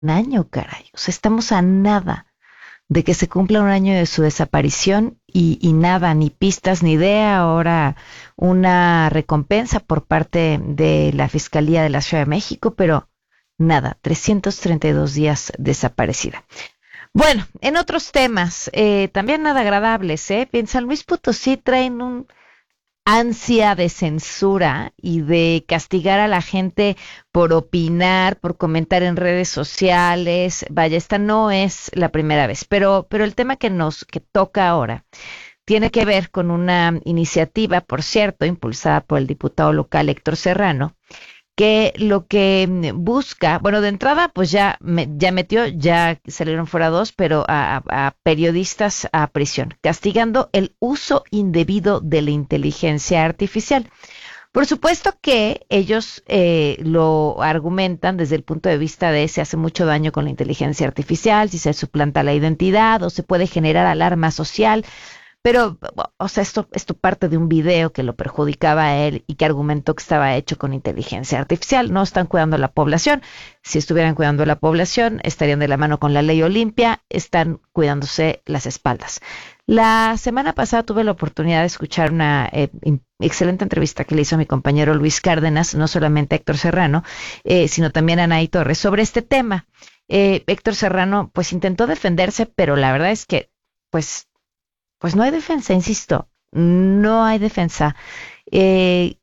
año, caray. O sea, estamos a nada de que se cumpla un año de su desaparición y nada, ni pistas, ni idea. Ahora una recompensa por parte de la Fiscalía de la Ciudad de México, pero nada, 332 días desaparecida. Bueno, en otros temas, también nada agradables, ¿eh? En San Luis Potosí traen un ansia de censura y de castigar a la gente por opinar, por comentar en redes sociales. Vaya, esta no es la primera vez, pero el tema que toca ahora tiene que ver con una iniciativa, por cierto, impulsada por el diputado local Héctor Serrano, que lo que busca, bueno, de entrada, pues ya salieron fuera dos, pero a periodistas a prisión, castigando el uso indebido de la inteligencia artificial. Por supuesto que ellos lo argumentan desde el punto de vista de se hace mucho daño con la inteligencia artificial, si se suplanta la identidad o se puede generar alarma social. Pero, o sea, esto parte de un video que lo perjudicaba a él y que argumentó que estaba hecho con inteligencia artificial. No están cuidando a la población. Si estuvieran cuidando a la población, estarían de la mano con la ley Olimpia. Están cuidándose las espaldas. La semana pasada tuve la oportunidad de escuchar una excelente entrevista que le hizo mi compañero Luis Cárdenas, no solamente a Héctor Serrano, sino también a Anaí Torres, sobre este tema. Héctor Serrano, pues intentó defenderse, pero la verdad es que, pues no hay defensa, insisto, no hay defensa. Eh,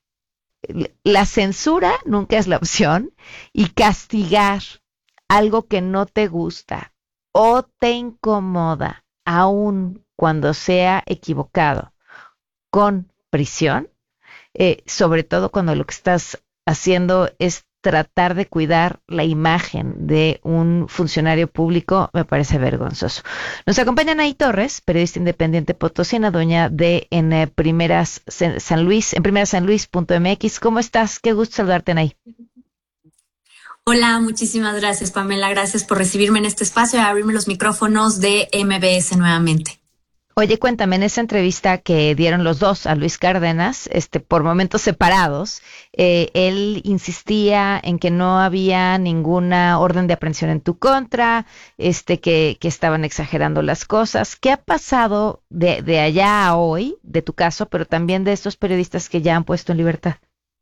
la censura nunca es la opción y castigar algo que no te gusta o te incomoda, aun cuando sea equivocado, con prisión, sobre todo cuando lo que estás haciendo es tratar de cuidar la imagen de un funcionario público, me parece vergonzoso. Nos acompaña Anaí Torres, periodista independiente potosina, dueña de en Primeras San Luis, en primerasanluis.mx. ¿Cómo estás? Qué gusto saludarte, Anaí. Hola, muchísimas gracias, Pamela. Gracias por recibirme en este espacio y abrirme los micrófonos de MBS nuevamente. Oye, cuéntame, en esa entrevista que dieron los dos a Luis Cárdenas, por momentos separados, él insistía en que no había ninguna orden de aprehensión en tu contra, que estaban exagerando las cosas. ¿Qué ha pasado de allá a hoy, de tu caso, pero también de estos periodistas que ya han puesto en libertad?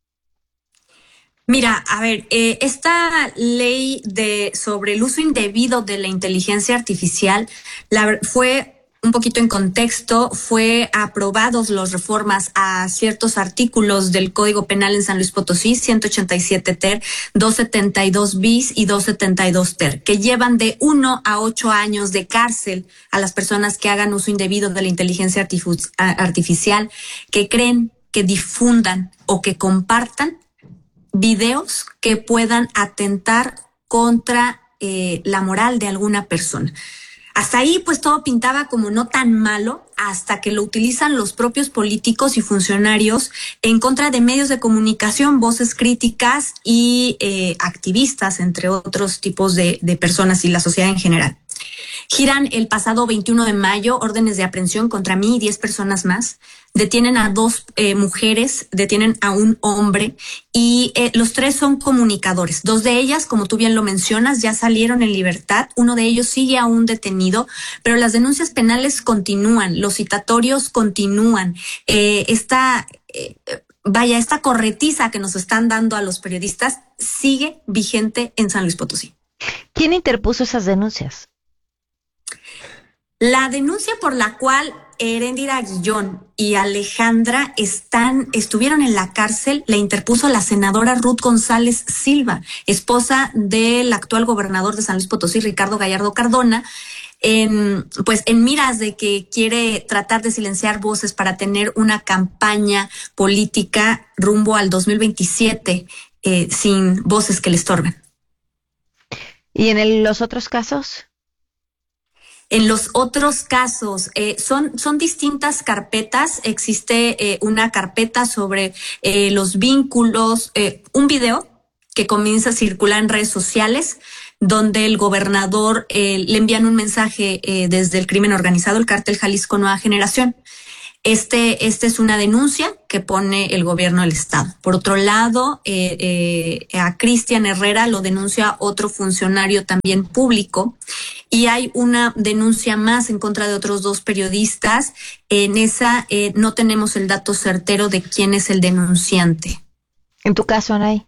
Mira, a ver, esta ley sobre el uso indebido de la inteligencia artificial fue un poquito en contexto, fue aprobados las reformas a ciertos artículos del Código Penal en San Luis Potosí, 187 ter, 272 bis y 272 ter, que llevan de 1 a 8 años de cárcel a las personas que hagan uso indebido de la inteligencia artificial, que creen, que difundan o que compartan videos que puedan atentar contra la moral de alguna persona. Hasta ahí pues todo pintaba como no tan malo, hasta que lo utilizan los propios políticos y funcionarios en contra de medios de comunicación, voces críticas y activistas, entre otros tipos de personas y la sociedad en general. Giran el pasado 21 de mayo órdenes de aprehensión contra mí y 10 personas más. Detienen a 2 mujeres, detienen a un hombre y los 3 son comunicadores. 2 de ellas, como tú bien lo mencionas, ya salieron en libertad. Uno de ellos sigue aún detenido, pero las denuncias penales continúan, los citatorios continúan. Esta corretiza que nos están dando a los periodistas sigue vigente en San Luis Potosí. ¿Quién interpuso esas denuncias? La denuncia por la cual Heréndira Guillón y Alejandra estuvieron en la cárcel la interpuso la senadora Ruth González Silva, esposa del actual gobernador de San Luis Potosí, Ricardo Gallardo Cardona, en miras de que quiere tratar de silenciar voces para tener una campaña política rumbo al 2027 sin voces que le estorben. ¿Y en los otros casos? En los otros casos, son distintas carpetas. Existe una carpeta sobre los vínculos, un video que comienza a circular en redes sociales, donde el gobernador le envían un mensaje desde el crimen organizado, el cártel Jalisco Nueva Generación. Esta es una denuncia que pone el gobierno del estado. Por otro lado, a Cristian Herrera lo denuncia otro funcionario también público, y hay una denuncia más en contra de otros 2 periodistas. En esa no tenemos el dato certero de quién es el denunciante. En tu caso, Anaí.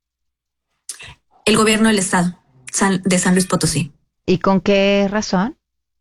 El gobierno del estado de San Luis Potosí. ¿Y con qué razón?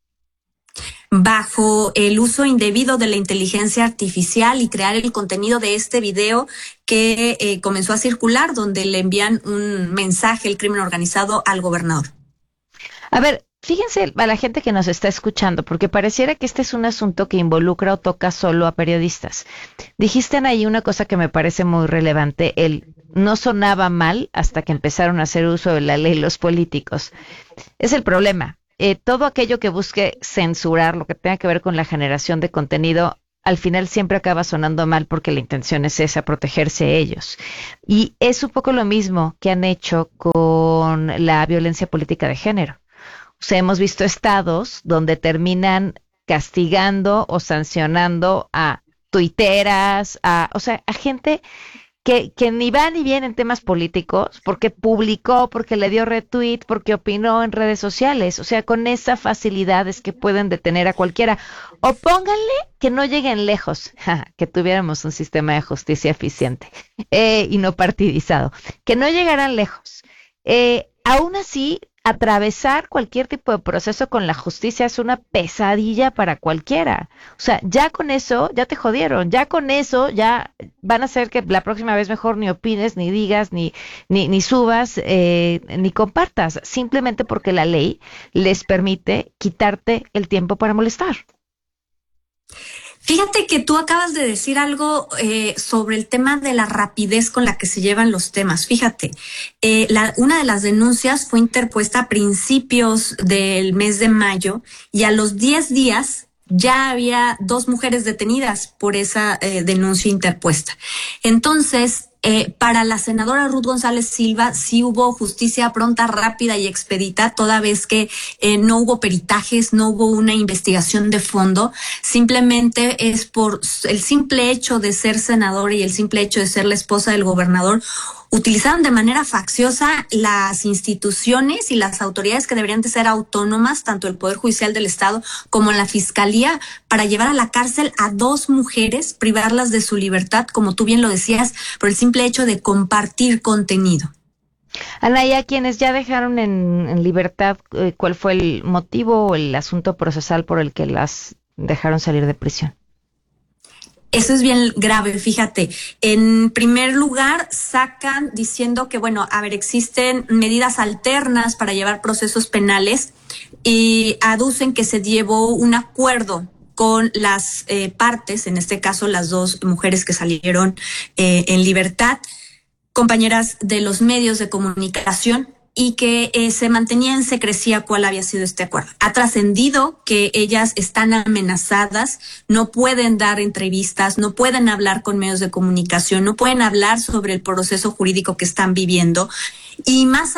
Bajo el uso indebido de la inteligencia artificial y crear el contenido de este video que comenzó a circular, donde le envían un mensaje, el crimen organizado, al gobernador. A ver, fíjense a la gente que nos está escuchando, porque pareciera que este es un asunto que involucra o toca solo a periodistas. Dijiste ahí una cosa que me parece muy relevante, no sonaba mal hasta que empezaron a hacer uso de la ley los políticos. Es el problema. Todo aquello que busque censurar, lo que tenga que ver con la generación de contenido, al final siempre acaba sonando mal porque la intención es esa, protegerse ellos. Y es un poco lo mismo que han hecho con la violencia política de género. O sea, hemos visto estados donde terminan castigando o sancionando a tuiteras, a gente que ni va ni viene en temas políticos, porque publicó, porque le dio retweet, porque opinó en redes sociales. O sea, con esa facilidad es que pueden detener a cualquiera. O pónganle que no lleguen lejos, que tuviéramos un sistema de justicia eficiente y no partidizado, que no llegaran lejos. Aún así, atravesar cualquier tipo de proceso con la justicia es una pesadilla para cualquiera. O sea, ya con eso, ya te jodieron, ya con eso, ya van a hacer que la próxima vez mejor ni opines, ni digas, ni subas, ni compartas, simplemente porque la ley les permite quitarte el tiempo para molestar. Fíjate que tú acabas de decir algo sobre el tema de la rapidez con la que se llevan los temas. Fíjate, una de las denuncias fue interpuesta a principios del mes de mayo y a los 10 días ya había 2 mujeres detenidas por esa denuncia interpuesta. Entonces, para la senadora Ruth González Silva sí hubo justicia pronta, rápida y expedita, toda vez que no hubo peritajes, no hubo una investigación de fondo. Simplemente es por el simple hecho de ser senadora y el simple hecho de ser la esposa del gobernador, utilizaron de manera facciosa las instituciones y las autoridades que deberían de ser autónomas, tanto el Poder Judicial del Estado como la Fiscalía, para llevar a la cárcel a 2 mujeres, privarlas de su libertad, como tú bien lo decías, por el simple hecho de compartir contenido. Ana, y a quienes ya dejaron en libertad, ¿cuál fue el motivo o el asunto procesal por el que las dejaron salir de prisión? Eso es bien grave, fíjate. En primer lugar, sacan diciendo que, existen medidas alternas para llevar procesos penales y aducen que se llevó un acuerdo con las partes, en este caso las 2 mujeres que salieron en libertad, compañeras de los medios de comunicación, y que se mantenía en secrecía cuál había sido este acuerdo. Ha trascendido que ellas están amenazadas, no pueden dar entrevistas, no pueden hablar con medios de comunicación, no pueden hablar sobre el proceso jurídico que están viviendo, y más,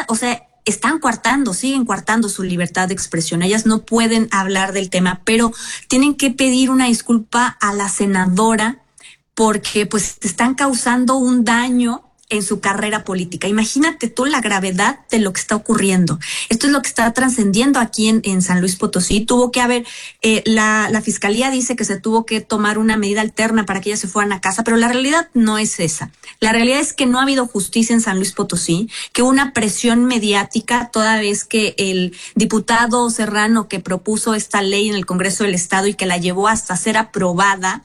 siguen coartando su libertad de expresión. Ellas no pueden hablar del tema, pero tienen que pedir una disculpa a la senadora porque pues están causando un daño en su carrera política. Imagínate tú la gravedad de lo que está ocurriendo. Esto es lo que está trascendiendo aquí en San Luis Potosí. Tuvo que haber, la fiscalía dice que se tuvo que tomar una medida alterna para que ellas se fueran a casa, pero la realidad no es esa. La realidad es que no ha habido justicia en San Luis Potosí, que hubo una presión mediática toda vez que el diputado Serrano que propuso esta ley en el Congreso del Estado y que la llevó hasta ser aprobada,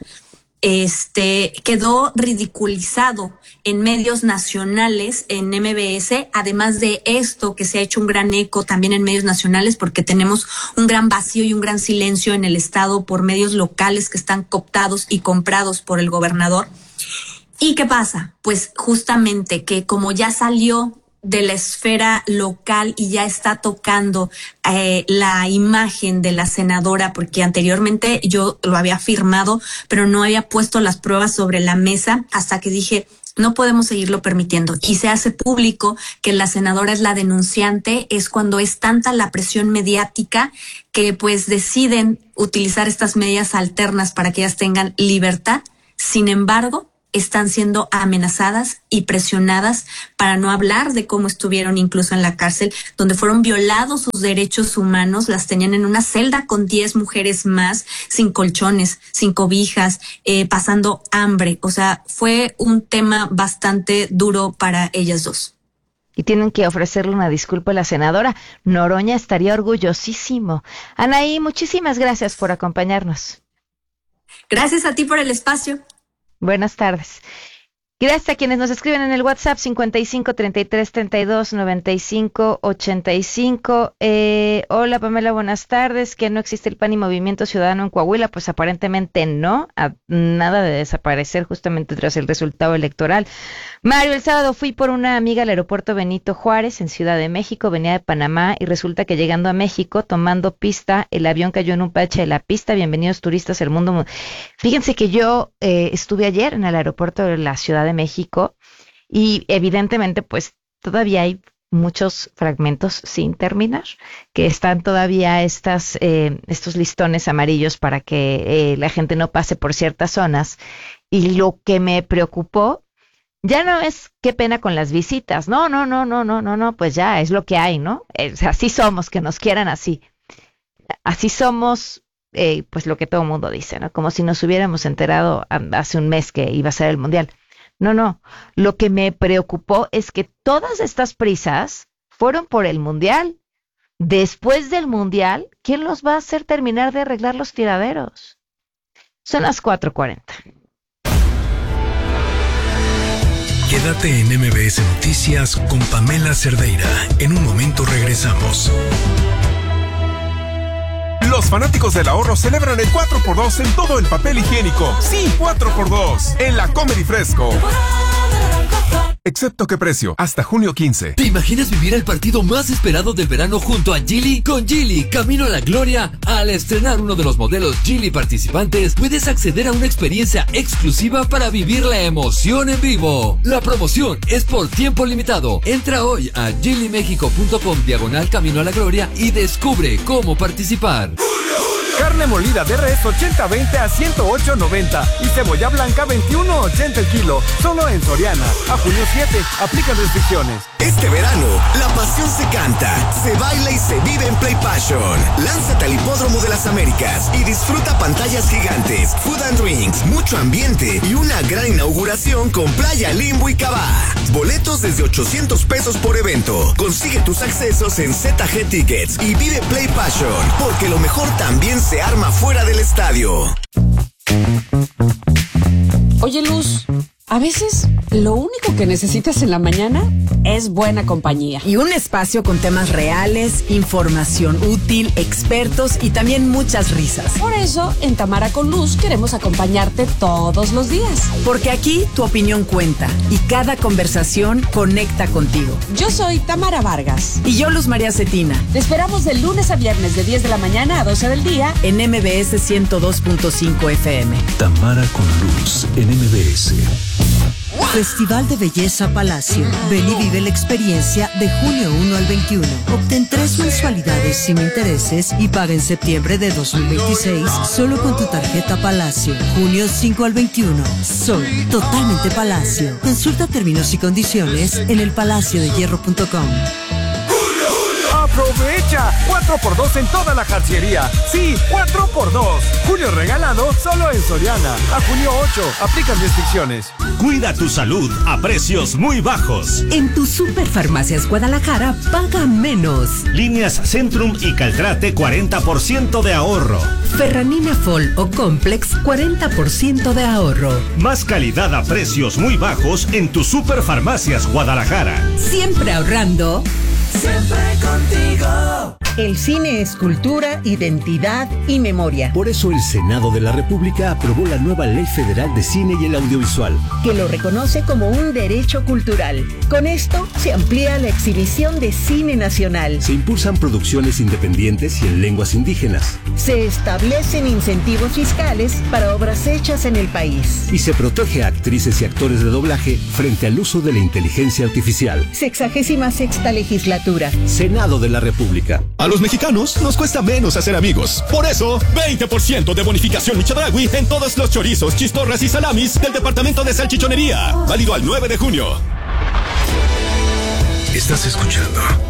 quedó ridiculizado en medios nacionales, en MBS, además de esto que se ha hecho un gran eco también en medios nacionales porque tenemos un gran vacío y un gran silencio en el estado por medios locales que están cooptados y comprados por el gobernador. ¿Y qué pasa? Pues justamente que como ya salió de la esfera local y ya está tocando la imagen de la senadora, porque anteriormente yo lo había afirmado, pero no había puesto las pruebas sobre la mesa hasta que dije, No podemos seguirlo permitiendo. Y se hace público que la senadora es la denunciante, es cuando es tanta la presión mediática que pues deciden utilizar estas medidas alternas para que ellas tengan libertad. Sin embargo, están siendo amenazadas y presionadas, para no hablar de cómo estuvieron incluso en la cárcel, donde fueron violados sus derechos humanos. Las tenían en una celda con 10 mujeres más, sin colchones, sin cobijas, pasando hambre. O sea, fue un tema bastante duro para ellas dos. Y tienen que ofrecerle una disculpa a la senadora. Noroña estaría orgullosísimo. Anaí, muchísimas gracias por acompañarnos. Gracias a ti por el espacio. Buenas tardes. Gracias a quienes nos escriben en el WhatsApp 55 33 32 95 85. Hola Pamela, buenas tardes. ¿Que no existe el PAN y Movimiento Ciudadano en Coahuila? Pues aparentemente no. Nada de desaparecer justamente tras el resultado electoral. Mario, el sábado fui por una amiga al aeropuerto Benito Juárez en Ciudad de México. Venía de Panamá y resulta que llegando a México, tomando pista, el avión cayó en un parche de la pista. Bienvenidos turistas al mundo. Fíjense que yo estuve ayer en el aeropuerto de la Ciudad de México y evidentemente pues todavía hay muchos fragmentos sin terminar, que están todavía estos listones amarillos para que la gente no pase por ciertas zonas. Y lo que me preocupó ya no es qué pena con las visitas, no, pues ya es lo que hay, ¿no? Así somos, que nos quieran así. Así somos, pues lo que todo el mundo dice, ¿no? Como si nos hubiéramos enterado hace un mes que iba a ser el Mundial. No, lo que me preocupó es que todas estas prisas fueron por el Mundial. Después del Mundial, ¿quién los va a hacer terminar de arreglar los tiraderos? Son las 4:40. Quédate en MBS Noticias con Pamela Cerdeira. En un momento regresamos. Los fanáticos del ahorro celebran el 4x2 en todo el papel higiénico. Sí, 4x2 en la Comedy Fresco. Excepto qué precio, hasta junio 15. ¿Te imaginas vivir el partido más esperado del verano junto a Geely? Con Geely, camino a la gloria. Al estrenar uno de los modelos Geely participantes, puedes acceder a una experiencia exclusiva para vivir la emoción en vivo. La promoción es por tiempo limitado. Entra hoy a geelymexico.com/camino a la gloria y descubre cómo participar. Carne molida de res 80-20 a 108.90 y cebolla blanca 21.80 el kilo. Solo en Soriana. A junio 7. Aplican restricciones. Este verano, la pasión se canta, se baila y se vive en Play Passion. Lánzate al Hipódromo de las Américas y disfruta pantallas gigantes, food and drinks, mucho ambiente y una gran inauguración con Playa Limbo y Cabá. Boletos desde 800 pesos por evento. Consigue tus accesos en ZG Tickets y vive Play Passion, porque lo mejor también se arma fuera del estadio. Oye, Luz, a veces lo único que necesitas en la mañana es buena compañía. Y un espacio con temas reales, información útil, expertos y también muchas risas. Por eso, en Tamara con Luz queremos acompañarte todos los días. Porque aquí tu opinión cuenta y cada conversación conecta contigo. Yo soy Tamara Vargas. Y yo, Luz María Cetina. Te esperamos de lunes a viernes de 10 de la mañana a 12 del día en MBS 102.5 FM. Tamara con Luz en MBS. Festival de Belleza Palacio. Ven y vive la experiencia de junio 1 al 21. Obtén 3 mensualidades sin intereses y paga en septiembre de 2026 solo con tu tarjeta Palacio. Junio 5 al 21. Soy totalmente Palacio. Consulta términos y condiciones en elpalaciodehierro.com. ¡Aprovecha! 4x2 en toda la jarciería. Sí, 4x2. Junio regalado solo en Soriana. A junio 8. Aplican restricciones. Cuida tu salud a precios muy bajos. En tu Superfarmacias Guadalajara paga menos. Líneas Centrum y Caltrate 40% de ahorro. Ferranina Fol o Complex 40% de ahorro. Más calidad a precios muy bajos en tu Superfarmacias Guadalajara. Siempre ahorrando. Siempre contigo. El cine es cultura, identidad y memoria. Por eso el Senado de la República aprobó la nueva Ley Federal de Cine y el Audiovisual, que lo reconoce como un derecho cultural. Con esto se amplía la exhibición de cine nacional. Se impulsan producciones independientes y en lenguas indígenas. Se establecen incentivos fiscales para obras hechas en el país. Y se protege a actrices y actores de doblaje frente al uso de la inteligencia artificial. 66ª legislatura. Senado de la República. A los mexicanos nos cuesta menos hacer amigos. Por eso, 20% de bonificación Michadragui en todos los chorizos, chistorras y salamis del departamento de salchichonería. Válido al 9 de junio. Estás escuchando